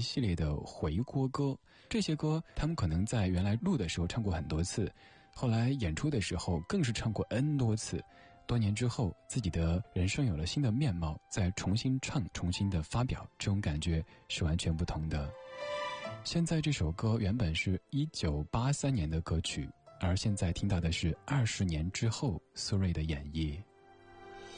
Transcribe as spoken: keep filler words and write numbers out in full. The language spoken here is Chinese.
系列的回锅歌。这些歌他们可能在原来录的时候唱过很多次，后来演出的时候更是唱过 N 多次，多年之后自己的人生有了新的面貌，再重新唱，重新的发表，这种感觉是完全不同的。现在这首歌原本是一九八三年的歌曲，而现在听到的是二十年之后苏芮的演绎。